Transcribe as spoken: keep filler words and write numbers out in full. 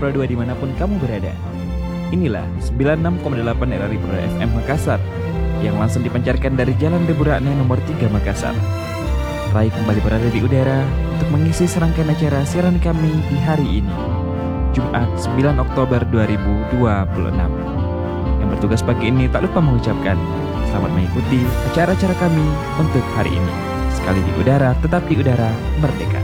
Pro dua dimanapun kamu berada. Inilah sembilan puluh enam koma delapan R R I Pro F M Makassar yang langsung dipancarkan dari Jalan Deburakne nomor tiga Makassar. Rai kembali berada di udara untuk mengisi serangkaian acara siaran kami di hari ini, Jumat sembilan Oktober dua ribu dua puluh enam. Yang bertugas pagi ini tak lupa mengucapkan selamat mengikuti acara-acara kami untuk hari ini. Sekali di udara, tetap di udara, merdeka.